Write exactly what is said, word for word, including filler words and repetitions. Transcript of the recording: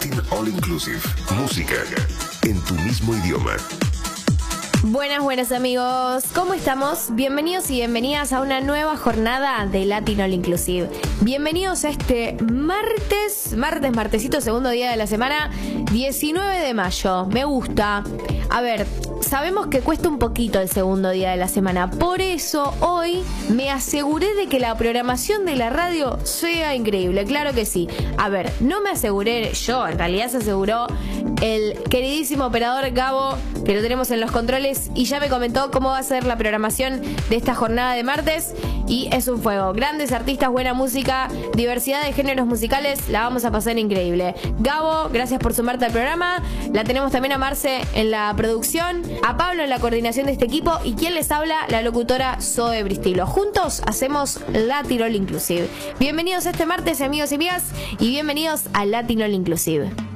Latin All Inclusive. Música en tu mismo idioma. Buenas, buenas amigos, ¿cómo estamos? Bienvenidos y bienvenidas a una nueva jornada de Latin All Inclusive. Bienvenidos a este martes, martes, martesito, segundo día de la semana, diecinueve de mayo. Me gusta. A ver, sabemos que cuesta un poquito el segundo día de la semana, por eso hoy me aseguré de que la programación de la radio sea increíble, claro que sí. A ver, no me aseguré yo, en realidad se aseguró el queridísimo operador Gabo, que lo tenemos en los controles, y ya me comentó cómo va a ser la programación de esta jornada de martes, y es un fuego. Grandes artistas, buena música, diversidad de géneros musicales, la vamos a pasar increíble. Gabo, gracias por sumarte al programa. La tenemos también a Marce en la producción, a Pablo en la coordinación de este equipo, y quien les habla, la locutora Zoe Bristilo. Juntos hacemos Latin All Inclusive. Bienvenidos a este martes, amigos y amigas, y bienvenidos a Latin All Inclusive.